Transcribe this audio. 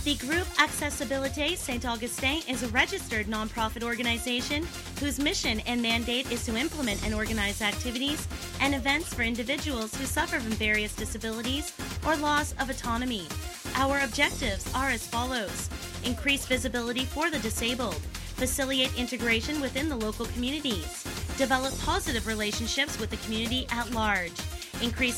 The Group Accessibilité Saint Augustin is a registered nonprofit organization whose mission and mandate is to implement and organize activities and events for individuals who suffer from various disabilities or loss of autonomy. Our objectives are as follows: increase visibility for the disabled, facilitate integration within the local communities, develop positive relationships with the community at large, increase